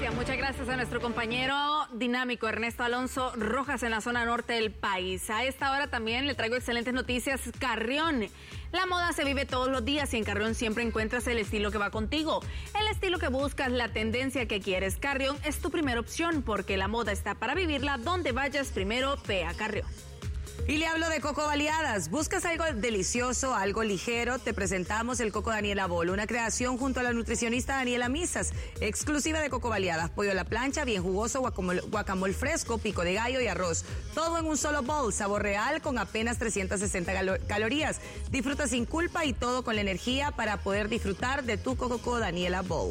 Muchas gracias a nuestro compañero dinámico Ernesto Alonso Rojas en la zona norte del país. A esta hora también le traigo excelentes noticias. Carrión. La moda se vive todos los días y en Carrión siempre encuentras el estilo que va contigo. El estilo que buscas, la tendencia que quieres. Carrión es tu primera opción porque la moda está para vivirla. Donde vayas primero, ve a Carrión. Y le hablo de Coco Baleadas. ¿Buscas algo delicioso, algo ligero? Te presentamos el Coco Daniela Bowl, una creación junto a la nutricionista Daniela Misas, exclusiva de Coco Baleadas. Pollo a la plancha, bien jugoso, guacamole fresco, pico de gallo y arroz. Todo en un solo bowl, sabor real con apenas 360 calorías. Disfruta sin culpa y todo con la energía para poder disfrutar de tu Coco Daniela Bowl.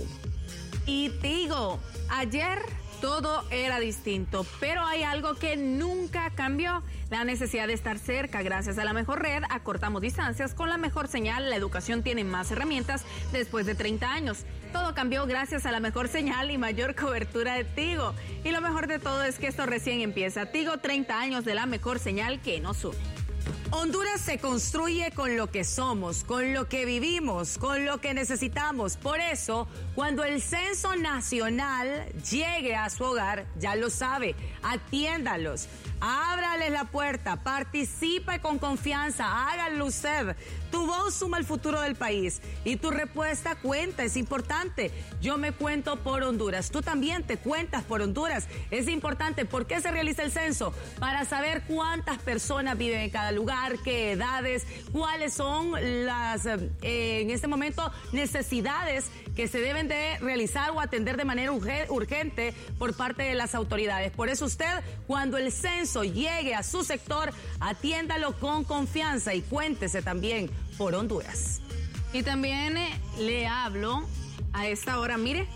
Y Tigo, ayer todo era distinto, pero hay algo que nunca cambió. La necesidad de estar cerca. Gracias a la mejor red, acortamos distancias con la mejor señal. La educación tiene más herramientas después de 30 años. Todo cambió gracias a la mejor señal y mayor cobertura de Tigo. Y lo mejor de todo es que esto recién empieza. Tigo, 30 años de la mejor señal que nos une. Honduras se construye con lo que somos, con lo que vivimos, con lo que necesitamos. Por eso, cuando el censo nacional llegue a su hogar, ya lo sabe, atiéndalos. Ábrales la puerta, participe con confianza, hágalo usted. Tu voz suma el futuro del país y tu respuesta cuenta, es importante. Yo me cuento por Honduras, tú también te cuentas por Honduras. Es importante. ¿Por qué se realiza el censo? Para saber cuántas personas viven en cada lugar, qué edades, cuáles son las, en este momento, necesidades que se deben de realizar o atender de manera urgente por parte de las autoridades. Por eso usted, cuando el censo llegue a su sector, atiéndalo con confianza y cuéntese también por Honduras. Y también le hablo a esta hora, mire,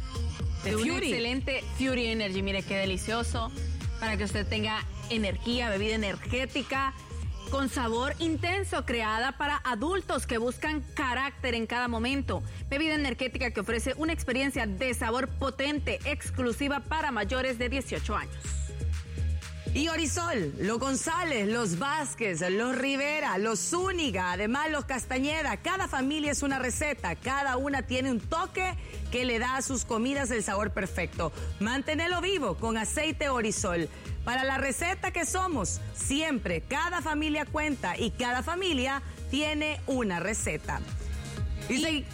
de un excelente Fury Energy. Mire qué delicioso, para que usted tenga energía, bebida energética con sabor intenso, creada para adultos que buscan carácter en cada momento. Bebida energética que ofrece una experiencia de sabor potente, exclusiva para mayores de 18 años. Y Orisol, los González, los Vázquez, los Rivera, los Zúñiga, además los Castañeda. Cada familia es una receta, cada una tiene un toque que le da a sus comidas el sabor perfecto. Manténelo vivo con aceite Orisol. Para la receta que somos, siempre, cada familia cuenta y cada familia tiene una receta. Y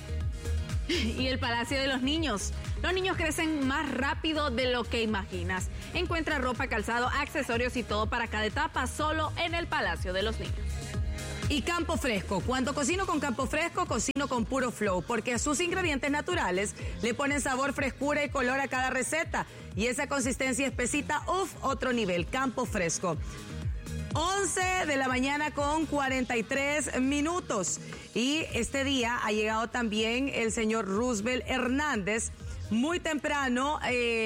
el Palacio de los Niños. Los niños crecen más rápido de lo que imaginas. Encuentra ropa, calzado, accesorios y todo para cada etapa solo en el Palacio de los Niños. Y Campo Fresco. Cuando cocino con Campo Fresco, cocino con puro flow, porque a sus ingredientes naturales le ponen sabor, frescura y color a cada receta. Y esa consistencia espesita, otro nivel. Campo Fresco. 11 de la mañana con 43 minutos. Y este día ha llegado también el señor Roosevelt Hernández, muy temprano,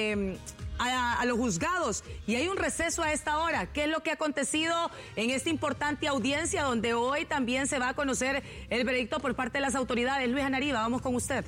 a los juzgados, y hay un receso a esta hora. ¿Qué es lo que ha acontecido en esta importante audiencia donde hoy también se va a conocer el veredicto por parte de las autoridades? Luis Anariba, vamos con usted.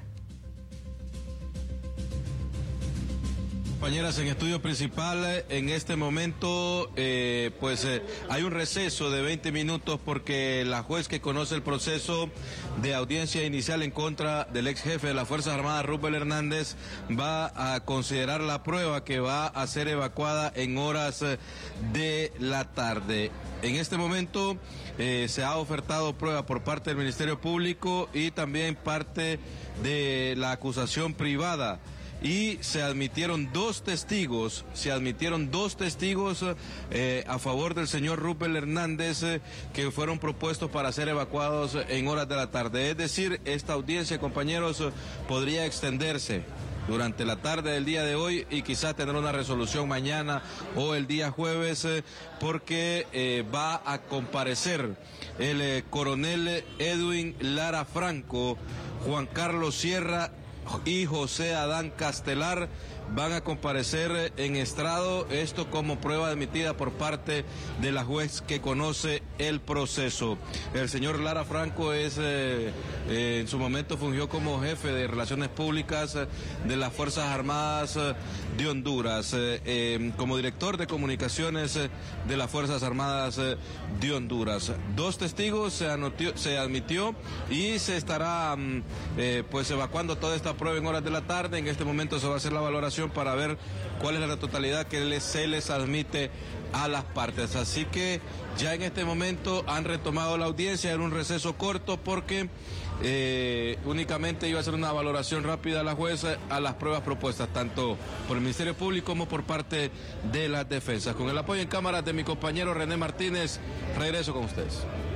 Compañeras, en estudio principal, en este momento, hay un receso de 20 minutos porque la juez que conoce el proceso de audiencia inicial en contra del ex jefe de las Fuerzas Armadas, Roosevelt Hernández, va a considerar la prueba que va a ser evacuada en horas de la tarde. En este momento se ha ofertado prueba por parte del Ministerio Público y también parte de la acusación privada. Y se admitieron dos testigos a favor del señor Roosevelt Hernández que fueron propuestos para ser evacuados en horas de la tarde. Es decir, esta audiencia, compañeros, podría extenderse durante la tarde del día de hoy y quizás tener una resolución mañana o el día jueves, porque va a comparecer el coronel Edwin Lara Franco, Juan Carlos Sierra y José Adán Castelar. Van a comparecer en estrado, esto como prueba admitida por parte de la juez que conoce el proceso. El señor Lara Franco en su momento fungió como jefe de Relaciones Públicas de las Fuerzas Armadas de Honduras, como director de comunicaciones de las Fuerzas Armadas de Honduras. Dos testigos se admitió y se estará evacuando toda esta prueba en horas de la tarde. En este momento se va a hacer la valoración para ver cuál es la totalidad que se les admite a las partes. Así que ya en este momento han retomado la audiencia en un receso corto porque únicamente iba a hacer una valoración rápida a la jueza a las pruebas propuestas tanto por el Ministerio Público como por parte de las defensas. Con el apoyo en cámaras de mi compañero René Martínez, regreso con ustedes.